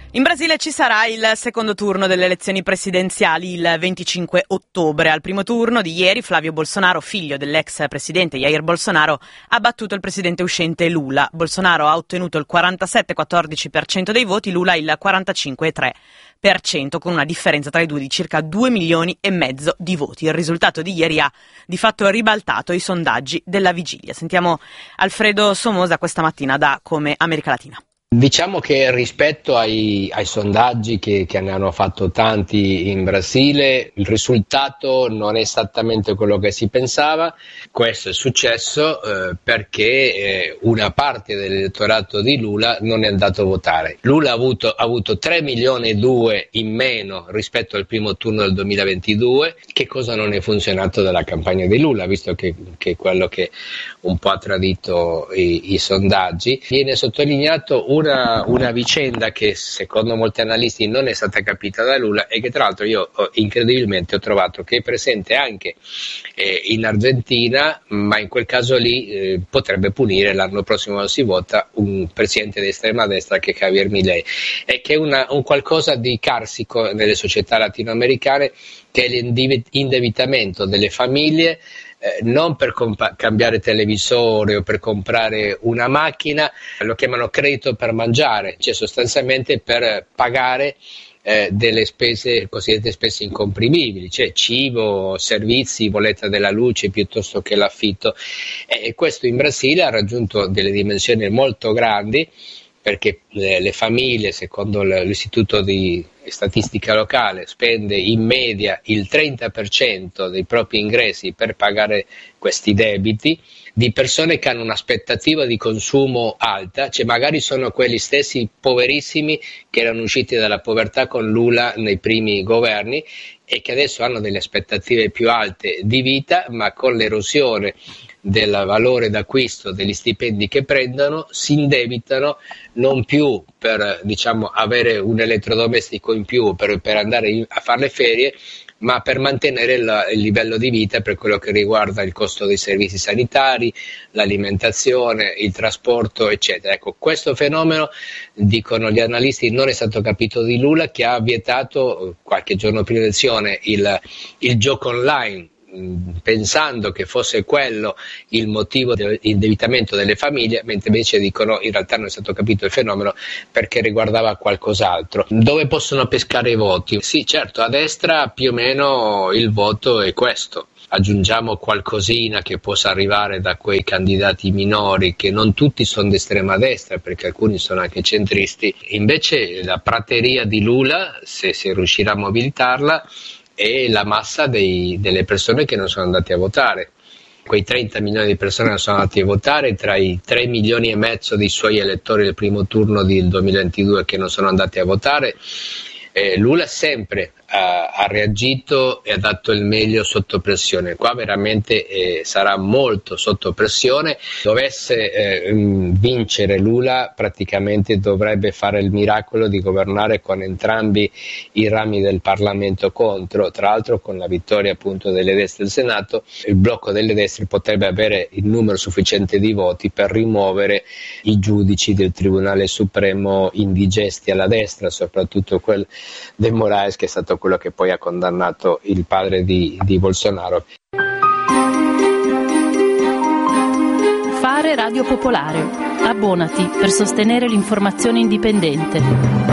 In Brasile ci sarà il secondo turno delle elezioni presidenziali il 25 ottobre. Al primo turno di ieri Flavio Bolsonaro, figlio dell'ex presidente Jair Bolsonaro, ha battuto il presidente uscente Lula. Bolsonaro ha ottenuto il 47,14% dei voti, Lula il 45,3%, con una differenza tra i due di circa 2,5 milioni di voti. Il risultato di ieri ha di fatto ribaltato i sondaggi della vigilia. Sentiamo Alfredo Somoza questa mattina da Come America Latina. Diciamo che rispetto ai sondaggi che ne hanno fatto tanti in Brasile, il risultato non è esattamente quello che si pensava. Questo è successo perché una parte dell'elettorato di Lula non è andato a votare. Lula ha avuto 3 milioni e 2 in meno rispetto al primo turno del 2022. Che cosa non è funzionato dalla campagna di Lula, visto che è quello che un po' ha tradito i sondaggi. Viene sottolineato una vicenda che secondo molti analisti non è stata capita da Lula e che tra l'altro io incredibilmente ho trovato che è presente anche in Argentina, ma in quel caso lì potrebbe punire, l'anno prossimo si vota, un presidente di estrema destra che è Javier Milei, e che è un qualcosa di carsico nelle società latinoamericane, che è l'indebitamento delle famiglie, non per cambiare televisore o per comprare una macchina, lo chiamano credito per mangiare, cioè sostanzialmente per pagare delle spese, cosiddette spese incomprimibili, cioè cibo, servizi, bolletta della luce piuttosto che l'affitto. E questo in Brasile ha raggiunto delle dimensioni molto grandi, perché le famiglie, secondo l'Istituto di Statistica Locale, spende in media il 30% dei propri ingressi per pagare questi debiti, di persone che hanno un'aspettativa di consumo alta, cioè magari sono quelli stessi poverissimi che erano usciti dalla povertà con Lula nei primi governi e che adesso hanno delle aspettative più alte di vita, ma con l'erosione del valore d'acquisto degli stipendi che prendono si indebitano non più per avere un elettrodomestico in più per andare a fare le ferie, ma per mantenere il livello di vita per quello che riguarda il costo dei servizi sanitari, l'alimentazione, il trasporto, eccetera. Ecco, questo fenomeno, dicono gli analisti, non è stato capito di Lula, che ha vietato qualche giorno prima dell'elezione il gioco online, pensando che fosse quello il motivo dell'indebitamento delle famiglie, mentre invece dicono in realtà non è stato capito il fenomeno perché riguardava qualcos'altro. Dove possono pescare i voti? Sì, certo, a destra più o meno il voto è questo. Aggiungiamo qualcosina che possa arrivare da quei candidati minori, che non tutti sono di estrema destra, perché alcuni sono anche centristi. Invece la prateria di Lula, se si riuscirà a mobilitarla, e la massa delle persone che non sono andate a votare. Quei 30 milioni di persone non sono andate a votare, tra i 3 milioni e mezzo dei suoi elettori del primo turno del 2022 che non sono andati a votare. Lula sempre ha reagito e ha dato il meglio sotto pressione. Qua veramente sarà molto sotto pressione. Dovesse vincere Lula, praticamente dovrebbe fare il miracolo di governare con entrambi i rami del Parlamento contro. Tra l'altro, con la vittoria appunto delle destre del Senato, il blocco delle destre potrebbe avere il numero sufficiente di voti per rimuovere i giudici del Tribunale Supremo indigesti alla destra, soprattutto quel De Moraes, che è stato quello che poi ha condannato il padre di Bolsonaro. Fare Radio Popolare. Abbonati per sostenere l'informazione indipendente.